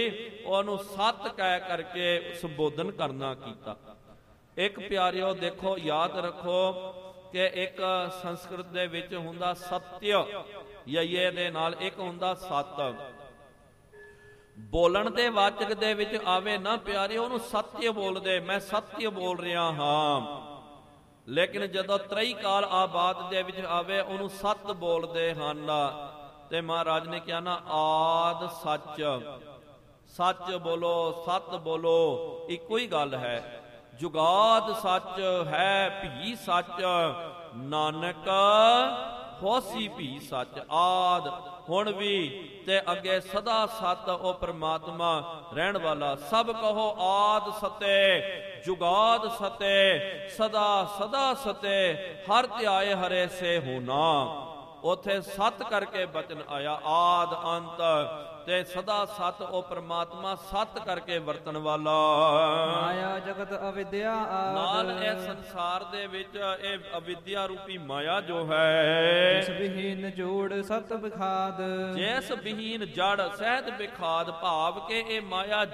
ਉਹਨੂੰ ਸਤ ਕਹਿ ਕਰਕੇ ਸੰਬੋਧਨ ਕਰਨਾ ਕੀਤਾ। ਇੱਕ ਪਿਆਰਿਓ ਦੇਖੋ, ਯਾਦ ਰੱਖੋ ਕਿ ਇੱਕ ਸੰਸਕ੍ਰਿਤ ਦੇ ਵਿੱਚ ਹੁੰਦਾ ਸਤਯ, ਯਯੇ ਦੇ ਨਾਲ ਇੱਕ ਹੁੰਦਾ ਸਤ। ਬੋਲਣ ਦੇ ਵਾਚਕ ਦੇ ਵਿੱਚ ਆਵੇ ਨਾ ਪਿਆਰਿਓ, ਉਹਨੂੰ ਸਤਯ ਬੋਲਦੇ, ਮੈਂ ਸਤਯ ਬੋਲ ਰਿਹਾ ਹਾਂ। ਲੇਕਿਨ ਜਦੋਂ ਤ੍ਰਈ ਕਾਲ ਆਬਾਦ ਦੇ ਵਿੱਚ ਆਵੇ ਉਹਨੂੰ ਸਤ ਬੋਲਦੇ ਹਨ। ਤੇ ਮਹਾਰਾਜ ਨੇ ਕਿਹਾ ਨਾ, ਆਦ ਸੱਚ, ਸੱਚ ਬੋਲੋ, ਸਤ ਬੋਲੋ, ਇੱਕੋ ਹੀ ਗੱਲ ਹੈ। ਜੁਗਾਦ ਸੱਚ ਹੈ, ਭੀ ਸੱਚ, ਨਾਨਕ ਹੋਸੀ ਭੀ ਸੱਚ। ਆਦ ਹੁਣ ਵੀ ਤੇ ਅੱਗੇ ਸਦਾ ਸਤ ਉਹ ਪ੍ਰਮਾਤਮਾ ਰਹਿਣ ਵਾਲਾ। ਸਭ ਕਹੋ ਆਦ ਸਤੇ, ਜੁਗਾਦ ਸਤੇ, ਸਦਾ ਸਦਾ ਸਤੇ, ਹਰ ਧਿਆਏ ਹਰੇ ਸੇ ਹੋਣਾ। ਉਥੇ ਸਤ ਕਰਕੇ ਬਚਨ ਆਇਆ, ਆਦ ਅੰਤ ਤੇ ਸਦਾ ਸਤ ਉਹ ਪ੍ਰਮਾਤਮਾ ਸਤ ਕਰਕੇ ਵਰਤਣ ਵਾਲਾ। ਮਾਇਆ ਜਗਤ ਅਵਿਦਿਆ ਆਦ, ਨਾਲ ਇਹ ਸੰਸਾਰ ਦੇ ਵਿੱਚ ਇਹ ਅਵਿਦਿਆ ਰੂਪੀ ਮਾਇਆ ਜੋ ਹੈ, ਜਿਸ ਵਿਹੀਨ ਜੋੜ ਸਤ ਵਿਖਾਦ, ਜਿਸ ਵਿਹੀਨ ਜੜ ਸਹਿਤ ਵਿਖਾਦ, ਭਾਵ ਕਿ ਇਹ ਮਾਇਆ